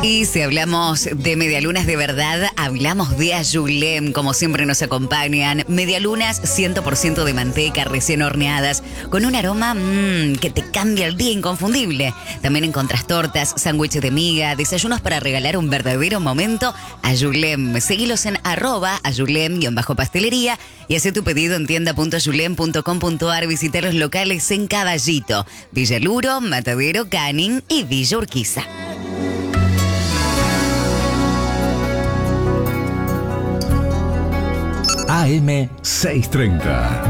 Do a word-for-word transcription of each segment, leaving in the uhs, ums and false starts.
Y si hablamos de medialunas de verdad, hablamos de Ayulem, como siempre nos acompañan. Medialunas cien por ciento de manteca, recién horneadas, con un aroma mmm, que te cambia el día inconfundible. También encontrás tortas, sándwiches de miga, desayunos para regalar un verdadero momento. Ayulem, seguilos en arroba ayulem-pastelería y haz tu pedido en tienda punto ayulem punto com punto ar. Visita los locales en Caballito, Villa Luro, Matadero, Canning y Villa Urquiza. A M seiscientos treinta.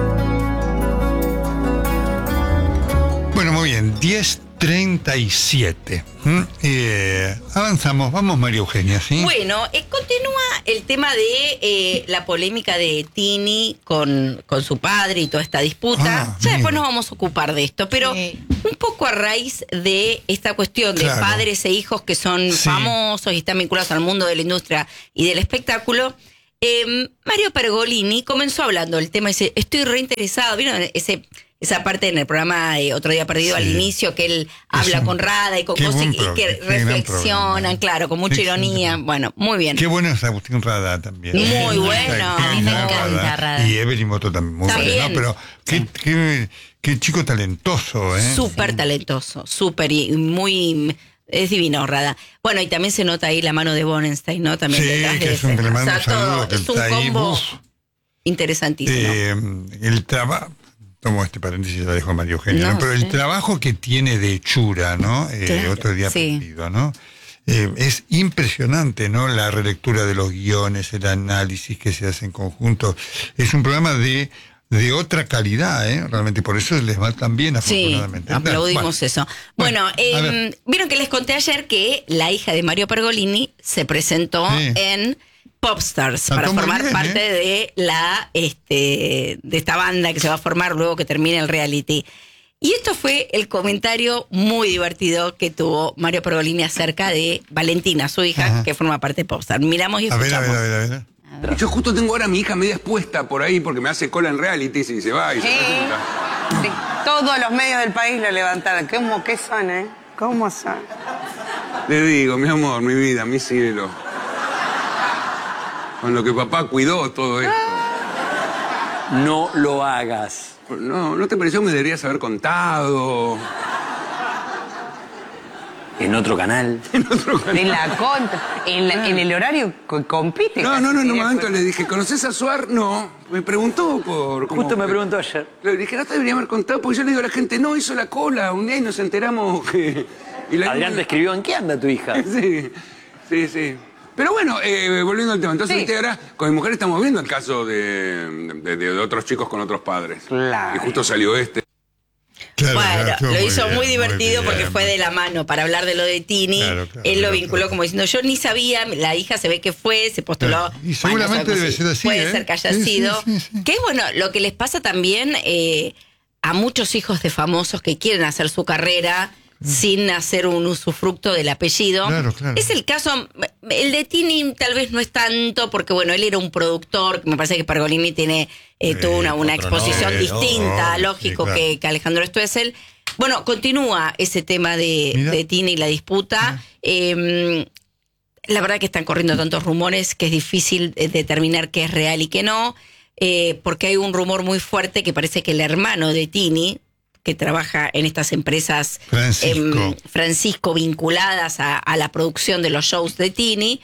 Bueno, muy bien, diez treinta y siete. ¿Mm? Eh, avanzamos, vamos María Eugenia, ¿sí? Bueno, eh, continúa el tema de eh, la polémica de Tini con, con su padre y toda esta disputa. Ah, ya bien. después nos vamos a ocupar de esto, pero Sí. un poco a raíz de esta cuestión de Claro. padres e hijos que son Sí. famosos y están vinculados al mundo de la industria y del espectáculo. Eh, Mario Pergolini comenzó hablando del tema y dice, estoy reinteresado. ¿Vieron ese, esa parte en el programa de Otro Día Perdido Sí. al inicio que él habla un- con Rada y con qué cosas buen y que programa, qué gran reflexionan, programa. claro, con mucha Sí, ironía. sí. Bueno, muy bien. Qué bueno es Agustín Rada también. Muy bueno. A mí me encanta Rada. Y Evelyn Moto también, muy También. bueno. Pero qué, Sí. qué, qué chico talentoso, ¿eh? Súper talentoso, súper y muy... Es divino, Rada. Bueno, y también se nota ahí la mano de Bonenstein, ¿no? También Sí, detrás que de es un ese. que le mando O sea, un saludo, todo, que es un está ahí, combo uf. interesantísimo. Eh, el trabajo, tomo este paréntesis, la dejo a María Eugenia, No, ¿no? Pero sí. el trabajo que tiene de hechura, ¿no? Eh, Claro, Otro Día sí. Perdido, ¿no? Eh, es impresionante, ¿no? La relectura de los guiones, el análisis que se hace en conjunto. Es un programa de, de otra calidad, ¿eh? Realmente, por eso les va tan bien, Sí, afortunadamente. aplaudimos Bueno, eso. bueno, Bueno, a eh, ver. vieron que les conté ayer que la hija de Mario Pergolini se presentó Sí. en Popstars Está para muy formar bien, parte ¿eh? de la este de esta banda que se va a formar luego que termine el reality. Y esto fue el comentario muy divertido que tuvo Mario Pergolini acerca de Valentina, su hija, Ajá. que forma parte de Popstars. Miramos y A ver, a escuchamos. ver, a ver, a ver. Y yo justo tengo ahora a mi hija media expuesta por ahí porque me hace cola en reality y se va y se Sí. presenta. Sí, todos los medios del país lo levantaron. ¿Cómo qué son, eh? ¿Cómo son? Le digo, mi amor, mi vida, mi cielo. Con lo que papá cuidó todo esto. No lo hagas. No, ¿no te pareció que me deberías haber contado? En otro canal. En otro canal. En la contra, en, la- en el horario que compite. No, casi, no, no, en un sí, momento después. le dije, ¿conoces a Suar? No. Me preguntó por... cómo- Justo me preguntó ayer. Le dije, no te debería haber contado, porque yo le digo a la gente, no, hizo la cola. Un día y nos enteramos que... y la- Adrián te escribió, ¿en qué anda tu hija? Sí, sí, sí. Pero bueno, eh, volviendo al tema, entonces Sí. viste, ahora con mi mujer estamos viendo el caso de, de- de otros chicos con otros padres. Claro. Y justo salió este. Claro, Bueno, claro, estuvo lo muy hizo bien, muy divertido bien, porque fue muy de la mano para hablar de lo de Tini. Claro, claro, Él lo claro, vinculó claro. como diciendo, yo ni sabía, la hija se ve que fue, se postuló. Claro. Y Bueno, seguramente sabemos debe si ser así, Puede ¿eh? ser que haya Sí, sí, sido. sí, sí. Que es bueno, lo que les pasa también eh, a muchos hijos de famosos que quieren hacer su carrera sin hacer un usufructo del apellido. Claro, claro. Es el caso, el de Tini tal vez no es tanto, porque bueno, él era un productor, que me parece que Pergolini tiene eh, Sí, tuvo una, una otro exposición nombre, distinta, no, lógico, sí, claro. que, que Alejandro Stoessel. Bueno, continúa ese tema de, Mira. de Tini y la disputa. Eh, la verdad que están corriendo tantos rumores que es difícil eh, determinar qué es real y qué no, eh, porque hay un rumor muy fuerte que parece que el hermano de Tini, que trabaja en estas empresas Francisco. em, Francisco vinculadas a, a la producción de los shows de Tini,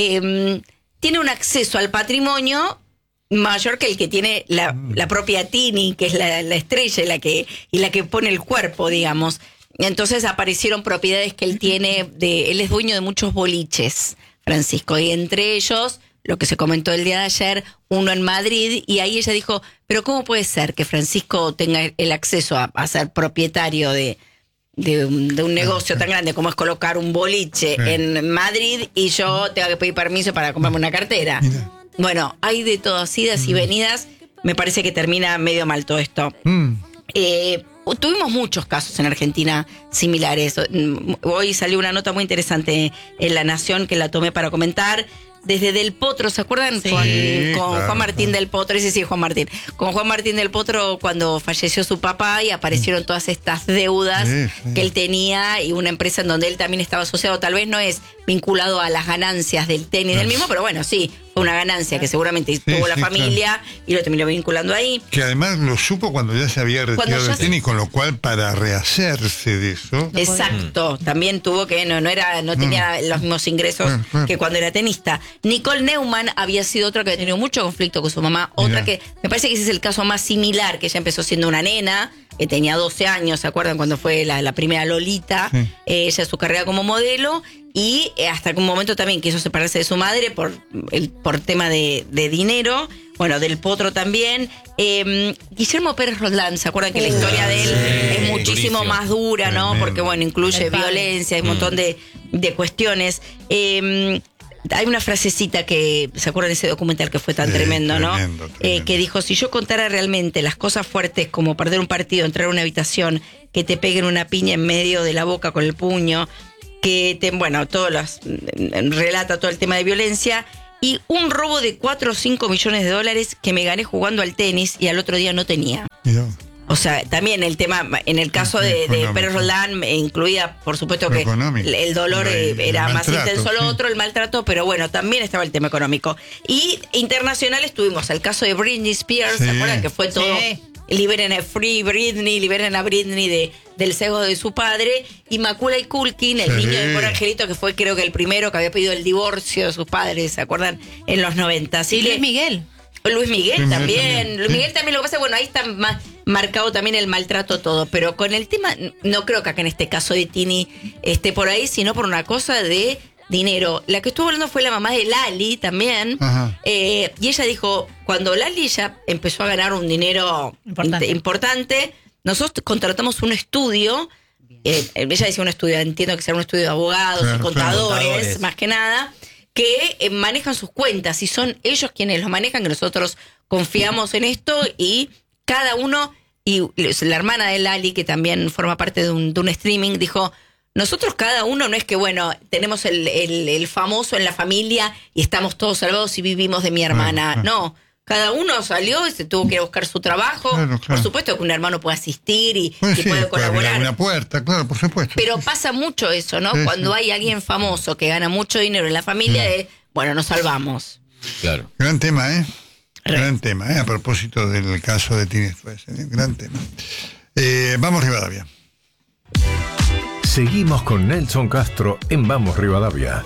em, tiene un acceso al patrimonio mayor que el que tiene la, la propia Tini, que es la, la estrella y la que y la que pone el cuerpo, digamos. Entonces aparecieron propiedades que él tiene, de él es dueño de muchos boliches, Francisco, y entre ellos, lo que se comentó el día de ayer, uno en Madrid, y ahí ella dijo, pero ¿cómo puede ser que Francisco tenga el acceso a, a ser propietario de, de, un, de un negocio tan grande como es colocar un boliche Sí. en Madrid y yo tenga que pedir permiso para comprarme una cartera? Mira. Bueno, hay de todas idas y venidas, me parece que termina medio mal todo esto. Mm. Eh, tuvimos muchos casos en Argentina similares. Hoy salió una nota muy interesante en La Nación que la tomé para comentar, desde Del Potro, ¿se acuerdan? Sí, con con claro, Juan Martín claro. del Potro, ese sí, Juan Martín. Con Juan Martín del Potro cuando falleció su papá y aparecieron todas estas deudas Sí, sí. que él tenía y una empresa en donde él también estaba asociado, tal vez no es vinculado a las ganancias del tenis del mismo, pero bueno, sí, fue una ganancia que seguramente tuvo la sí, familia y lo terminó vinculando ahí. Que además lo supo cuando ya se había retirado ya del se- tenis, con lo cual para rehacerse de eso... Exacto, también tuvo que no no era no tenía los mismos ingresos Claro, claro. que cuando era tenista. Nicole Neumann había sido otra que había tenido mucho conflicto con su mamá, otra Mirá. que me parece que ese es el caso más similar, que ella empezó siendo una nena, que tenía doce años, ¿se acuerdan cuando fue la, la primera Lolita? Sí. Eh, ella su carrera como modelo y eh, hasta que un momento también quiso separarse de su madre por el por tema de, de dinero. Bueno, Del Potro también. Eh, Guillermo Pérez Roldán, ¿se acuerdan que la historia de él sí, es muchísimo durísimo. más dura, ¿no? Tremendo. Porque, bueno, incluye El padre. violencia, hay un montón de, de cuestiones. Eh, hay una frasecita que, ¿se acuerdan de ese documental que fue tan Sí, tremendo, no? tremendo, Eh, tremendo. que dijo, si yo contara realmente las cosas fuertes como perder un partido, entrar a una habitación, que te peguen una piña en medio de la boca con el puño, que te, bueno, todos los, relata todo el tema de violencia, y un robo de cuatro o cinco millones de dólares que me gané jugando al tenis y al otro día no tenía. Mirá. O sea, también el tema, en el caso de, de Económico. Pérez Roldán, eh, incluida, por supuesto que Económico. el, el dolor eh, El era más maltrato, intenso lo sí. otro, el maltrato, pero bueno, también estaba el tema económico. Y internacionales tuvimos el caso de Britney Spears, ¿se Sí. acuerdan? Que fue todo, Sí. liberen a Free Britney, liberen a Britney de, del sesgo de su padre, y Macaulay Culkin, el Sí. niño de Pobre Angelito, que fue creo que el primero que había pedido el divorcio de sus padres, ¿se acuerdan? En los noventa. Así Y que- Luis Miguel. Luis Miguel Luis Miguel también. también, Luis sí. Miguel también, lo que pasa, bueno, ahí está más marcado también el maltrato todo, pero con el tema, no creo que acá en este caso de Tini esté por ahí, sino por una cosa de dinero. La que estuvo hablando fue la mamá de Lali también, Ajá. eh, y ella dijo, cuando Lali ya empezó a ganar un dinero Importante. int- importante, nosotros contratamos un estudio, eh, ella decía un estudio, entiendo que será un estudio de abogados Claro, y claro. contadores, Contadores. más que nada, que eh, manejan sus cuentas y son ellos quienes los manejan, que nosotros confiamos en esto y cada uno, y la hermana de Lali, que también forma parte de un, de un streaming, dijo, nosotros cada uno no es que, bueno, tenemos el, el- el famoso en la familia y estamos todos salvados y vivimos de mi hermana. Claro, claro. No, cada uno salió y se tuvo que ir a buscar su trabajo. Claro, claro. Por supuesto que un hermano puede asistir y, Pues y sí, puede puede abrir colaborar. una puerta, claro, por supuesto. Pero pasa mucho eso, ¿no? Sí, Cuando sí. hay alguien famoso que gana mucho dinero en la familia, es, bueno, nos salvamos. Claro. Gran tema, ¿eh? Re. Gran tema, ¿eh? A propósito del caso de Tini Stoessel, ¿eh? Gran tema. Eh, vamos, Rivadavia. Seguimos con Nelson Castro en Vamos Rivadavia.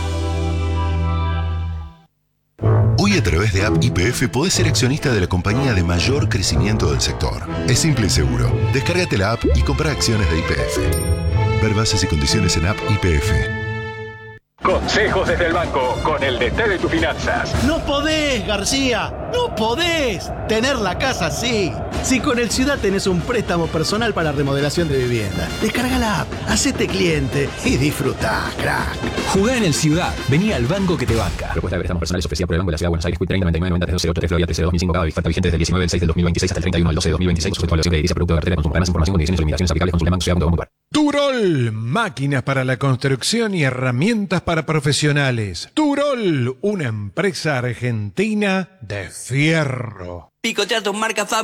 Hoy a través de App Y P F podés ser accionista de la compañía de mayor crecimiento del sector. Es simple y seguro. Descárgate la app y compra acciones de Y P F. Ver bases y condiciones en App Y P F. Consejos desde el banco con el D T de tus finanzas. No podés, García, no podés tener la casa así. Si con el Ciudad tenés un préstamo personal para remodelación de vivienda, descarga la app, hacete cliente y disfrutá, crack. Jugá en el Ciudad. Vení al banco que te banca. Propuesta de préstamos personales ofrecida por el Banco de la Ciudad de Buenos Aires, Q treinta noventa y nueve noventa tres cero ocho tres Florida trece dos mil cinco, cada oferta vigente desde el diecinueve del seis del dos mil veintiséis hasta el treinta y uno del doce del dos mil veintiséis, sujeto a evaluación de producto de cartera de consumo. Más información, condiciones y limitaciones aplicables. Consulta banco ciudad punto com punto a r. Turol, máquinas para la construcción y herramientas para profesionales. Turol, una empresa argentina de fierro. Picotear tu marca